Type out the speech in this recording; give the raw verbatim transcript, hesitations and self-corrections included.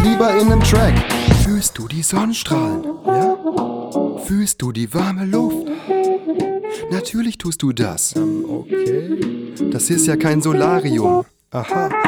wie bei in nem Track. Fühlst du die Sonnenstrahlen? Ja? Fühlst du die warme Luft? Natürlich tust du das. Ähm, okay. Das ist ja kein Solarium. Aha.